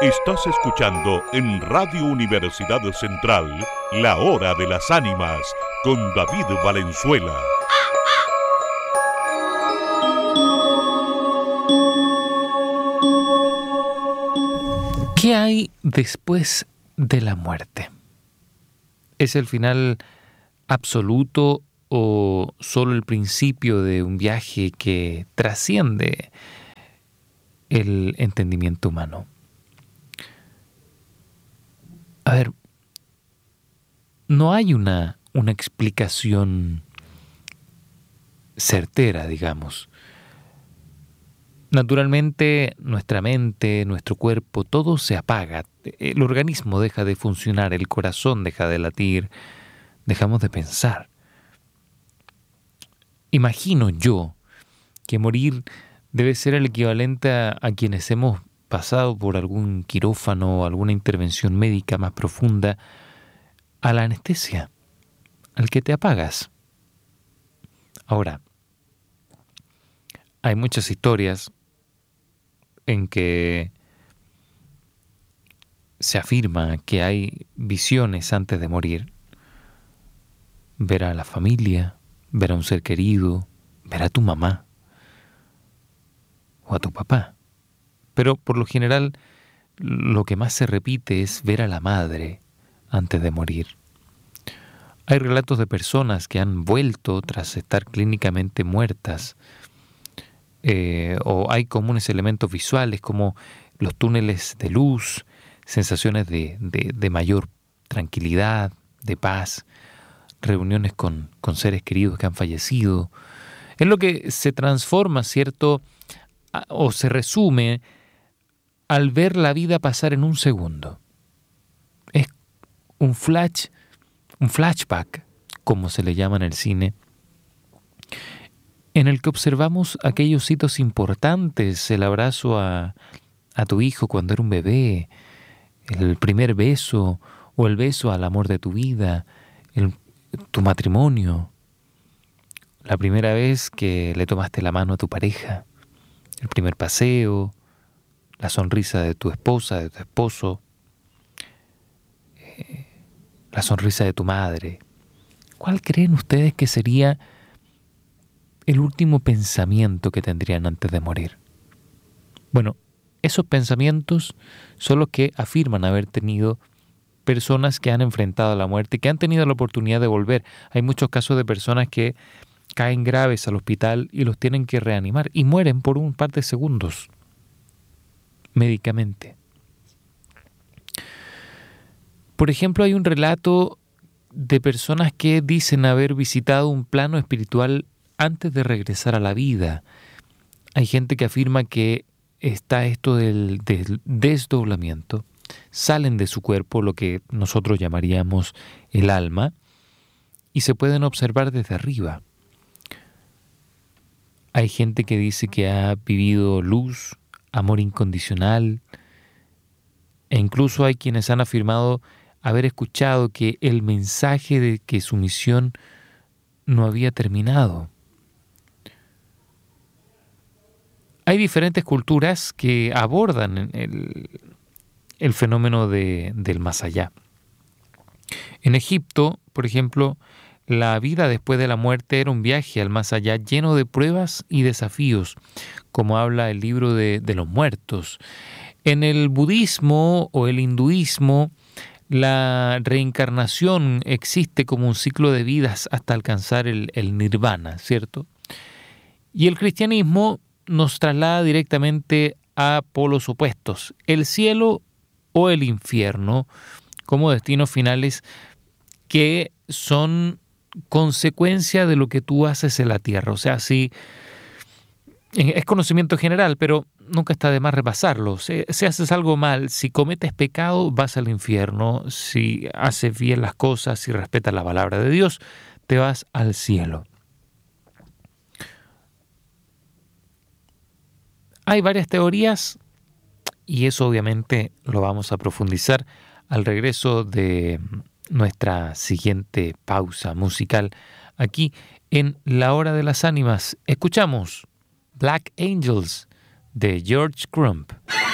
Estás escuchando en Radio Universidad Central La Hora de las Ánimas con David Valenzuela. ¿Qué hay después de la muerte? ¿Es el final absoluto o solo el principio de un viaje que trasciende el entendimiento humano? A ver, no hay una explicación certera, digamos. Naturalmente, nuestra mente, nuestro cuerpo, todo se apaga. El organismo deja de funcionar, el corazón deja de latir, dejamos de pensar. Imagino yo que morir debe ser el equivalente a quienes hemos pasado por algún quirófano o alguna intervención médica más profunda, a la anestesia, al que te apagas. Ahora, hay muchas historias en que se afirma que hay visiones antes de morir. Ver a la familia, ver a un ser querido, ver a tu mamá o a tu papá. Pero por lo general, lo que más se repite es ver a la madre antes de morir. Hay relatos de personas que han vuelto tras estar clínicamente muertas, o hay comunes elementos visuales como los túneles de luz, sensaciones de mayor tranquilidad, de paz, reuniones con seres queridos que han fallecido. Es lo que se transforma, ¿cierto? O se resume al ver la vida pasar en un segundo. Es un flashback, como se le llama en el cine, en el que observamos aquellos hitos importantes, el abrazo a tu hijo cuando era un bebé, el primer beso o el beso al amor de tu vida, tu matrimonio, la primera vez que le tomaste la mano a tu pareja, el primer paseo, la sonrisa de tu esposa, de tu esposo, la sonrisa de tu madre. ¿Cuál creen ustedes que sería el último pensamiento que tendrían antes de morir? Bueno, esos pensamientos son los que afirman haber tenido personas que han enfrentado la muerte, que han tenido la oportunidad de volver. Hay muchos casos de personas que caen graves al hospital y los tienen que reanimar y mueren por un par de segundos, médicamente. Por ejemplo, hay un relato de personas que dicen haber visitado un plano espiritual antes de regresar a la vida. Hay gente que afirma que está esto del desdoblamiento. Salen de su cuerpo, lo que nosotros llamaríamos el alma, y se pueden observar desde arriba. Hay gente que dice que ha vivido luz, amor incondicional, e incluso hay quienes han afirmado haber escuchado que el mensaje de que su misión no había terminado. Hay diferentes culturas que abordan el fenómeno del más allá. En Egipto, por ejemplo, la vida después de la muerte era un viaje al más allá lleno de pruebas y desafíos, como habla el libro de los muertos. En el budismo o el hinduismo, la reencarnación existe como un ciclo de vidas hasta alcanzar el nirvana, ¿cierto? Y el cristianismo nos traslada directamente a polos opuestos, el cielo o el infierno, como destinos finales que son consecuencia de lo que tú haces en la tierra. O sea, sí, es conocimiento general, pero nunca está de más repasarlo. Si haces algo mal, si cometes pecado, vas al infierno. Si haces bien las cosas, si respetas la palabra de Dios, te vas al cielo. Hay varias teorías y eso obviamente lo vamos a profundizar al regreso de nuestra siguiente pausa musical aquí en La Hora de las Ánimas. Escuchamos Black Angels de George Crump.